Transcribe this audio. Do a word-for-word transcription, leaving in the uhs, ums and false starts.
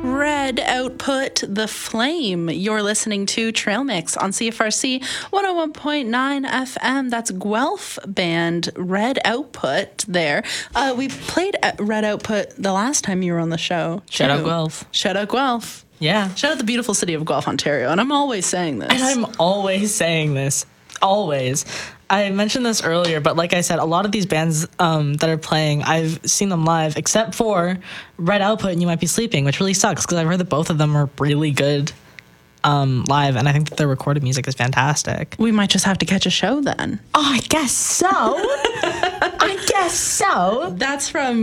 Red Output, The Flame. You're listening to Trail Mix on C F R C one oh one point nine F M. That's Guelph band Red Output there. Uh, we played at Red Output the last time you were on the show. Shout too. out Guelph. Shout out Guelph. Yeah. Shout out the beautiful city of Guelph, Ontario. And I'm always saying this. And I'm always saying this. Always. I mentioned this earlier, but like I said, a lot of these bands um, that are playing, I've seen them live, except for Red Output and You Might Be Sleeping, which really sucks because I've heard that both of them are really good um, live, and I think that their recorded music is fantastic. We might just have to catch a show then. Oh, I guess so. I guess so. That's from